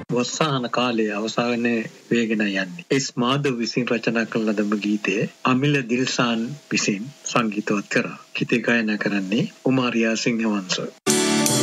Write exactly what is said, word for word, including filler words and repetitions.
වස්සාන කාලයේ අවසානයේ වේගෙන යන්නේ. එස් මාධව විසින් රචනා කළ ලදම ගීතය අමිල දිල්ෂාන් විසින් සංගීතවත් කරා. ගීතය ගායනා කරන්නේ උමාරියා සිංහවංශ.